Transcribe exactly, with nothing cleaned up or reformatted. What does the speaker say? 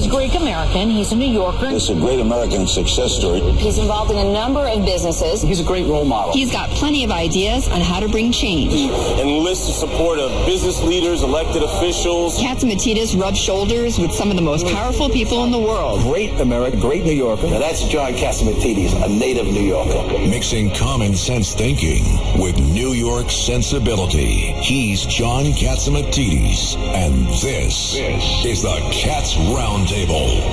Greek American. He's a New Yorker. It's a great American success story. He's involved in a number of businesses. He's a great role model. He's got plenty of ideas on how to bring change. He enlists the support of business leaders, elected officials. Catsimatidis rubs shoulders with some of the most powerful people in the world. Great American, great New Yorker. Now that's John Catsimatidis, a native New Yorker. Mixing common sense thinking with New York sensibility. He's John Catsimatidis, and this, this is the Cats Roundtable.